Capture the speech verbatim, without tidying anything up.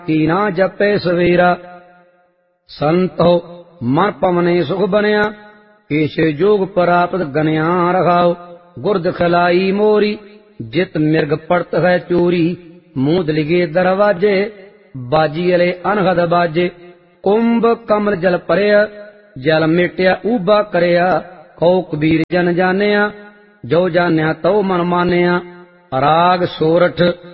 ਕੀਨਾ ਜਪੇ ਸਵੇਰਾ। ਸੰਤੋ ਮਨ ਪਵਨੇ ਸੁਖ ਬਨਿਆ, ਕੇਸ਼ੇ ਜੋਗ ਪ੍ਰਾਪਤ ਗਨਿਆ ਰਹਾਉ। ਗੁਰਦ ਖਲਾਈ ਮੋਰੀ, ਜਿਤ ਮਿਰਗ ਪੜਤ ਹੈ ਚੋਰੀ। ਮੂੰਦ ਲਿਗੇ ਦਰਵਾਜੇ, ਬਾਜੀ ਅਲੇ ਅਨਹਦ ਬਾਜੇ। ਕੁੰਭ ਕਮਲ ਜਲ ਭਰਿਆ, ਜਲ ਮੇਟਿਆ ਊਬਾ ਕਰਿਆ। ਕਉ ਕਬੀਰ ਜਨ ਜਾਣਿਆ, ਜੋ ਜਾਣਿਆ ਤਉ ਮਨ ਮਾਨਿਆ। ਰਾਗ ਸੋਰਠ